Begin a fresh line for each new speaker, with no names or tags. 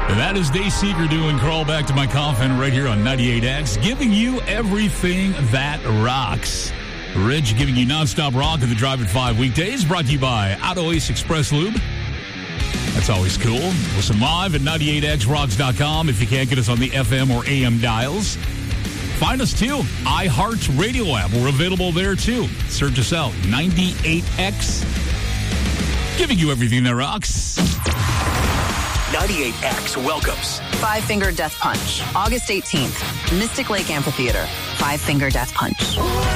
And that is Day Seeker doing Crawl Back to My Coffin right here on 98X, giving you everything that rocks. Rich giving you nonstop rock at the Drive at 5 weekdays, brought to you by Auto Ace Express Lube. That's always cool. Listen live at 98xrocks.com if you can't get us on the FM or AM dials. Find us too. iHeart Radio app. We're available there too. Search us out. 98X. Giving you everything that rocks.
98X welcomes
Five Finger Death Punch, August 18th, Mystic Lake Amphitheater. Five Finger Death Punch.